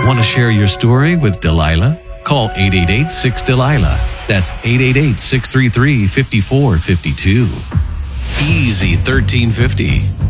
Want to share your story with Delilah? Call 888-6-DELILAH. That's 888-633-5452. Easy 1350.